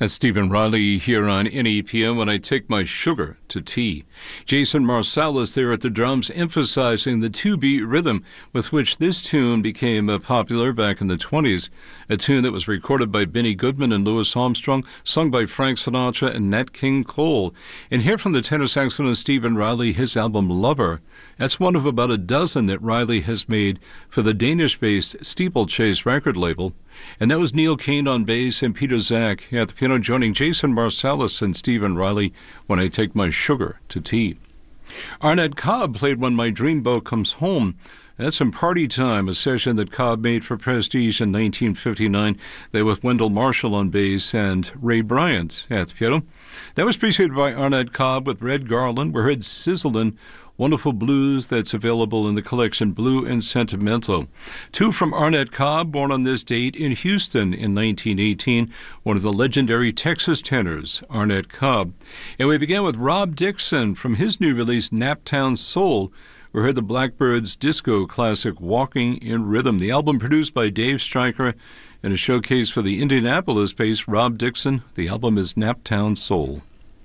That's Stephen Riley here on NEPM when I take my sugar to tea. Jason Marsalis there at the drums, emphasizing the two-beat rhythm with which this tune became popular back in the 20s, a tune that was recorded by Benny Goodman and Louis Armstrong, sung by Frank Sinatra and Nat King Cole. And here from the tenor saxophonist Stephen Riley, his album Lover. That's one of about a dozen that Riley has made for the Danish-based Steeplechase record label. And that was Neil Kane on bass and Peter Zak at the piano, joining Jason Marsalis and Stephen Riley when I take my sugar to tea. Arnett Cobb played When My Dreamboat Comes Home. That's in Party Time, a session that Cobb made for Prestige in 1959. They with Wendell Marshall on bass and Ray Bryant at the piano. That was preceded by Arnett Cobb with Red Garland. We heard Sizzlin', wonderful blues that's available in the collection Blue and Sentimental. Two from Arnett Cobb, born on this date in Houston in 1918, one of the legendary Texas tenors, Arnett Cobb. And we began with Rob Dixon from his new release, Naptown Soul. We heard the Blackbyrds disco classic Walking in Rhythm, the album produced by Dave Stryker and a showcase for the Indianapolis-based Rob Dixon. The album is Naptown Soul.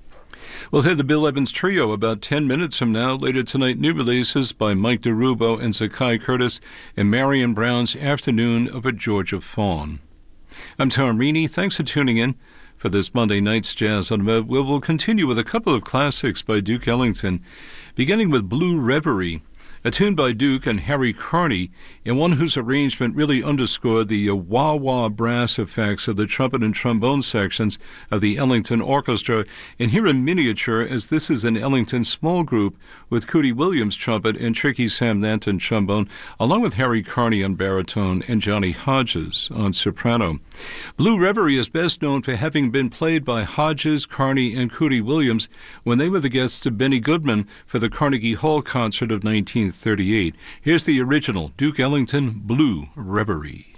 We'll hear the Bill Evans Trio about 10 minutes from now. Later tonight, new releases by Mike DeRubo and Zakai Curtis and Marion Brown's Afternoon of a Georgia Fawn. I'm Tom Reaney. Thanks for tuning in for this Monday night's Jazz on the Web. We'll continue with a couple of classics by Duke Ellington, beginning with Blue Reverie, a tune by Duke and Harry Carney, and one whose arrangement really underscored the wah-wah brass effects of the trumpet and trombone sections of the Ellington Orchestra. And here in miniature, as this is an Ellington small group with Cootie Williams trumpet and Tricky Sam Nanton trombone, along with Harry Carney on baritone and Johnny Hodges on soprano. Blue Reverie is best known for having been played by Hodges, Carney, and Cootie Williams when they were the guests of Benny Goodman for the Carnegie Hall concert of 1938. Here's the original Duke Ellington Blue Reverie.